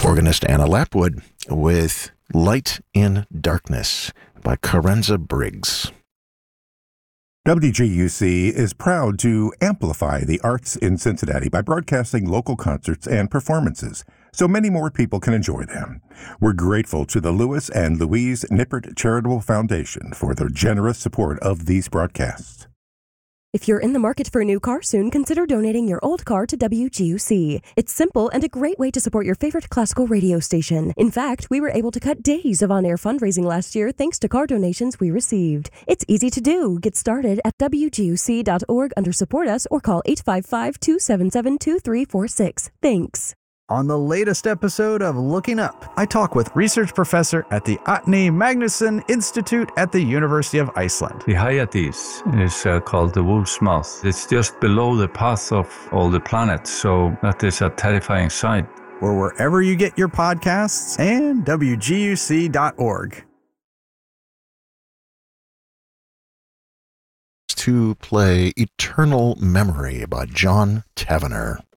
Organist Anna Lapwood with Light in Darkness by Carenza Briggs. WGUC is proud to amplify the arts in Cincinnati by broadcasting local concerts and performances so many more people can enjoy them. We're grateful to the Lewis and Louise Nippert Charitable Foundation for their generous support of these broadcasts. If you're in the market for a new car soon, consider donating your old car to WGUC. It's simple and a great way to support your favorite classical radio station. In fact, we were able to cut days of on-air fundraising last year thanks to car donations we received. It's easy to do. Get started at WGUC.org under Support Us or call 855-277-2346. Thanks. On the latest episode of Looking Up, I talk with research professor at the Árni Magnússon Institute at the University of Iceland. The Hyades is called the wolf's mouth. It's just below the path of all the planets, so that is a terrifying sight. Or wherever you get your podcasts and WGUC.org. To play Eternal Memory by John Tavener.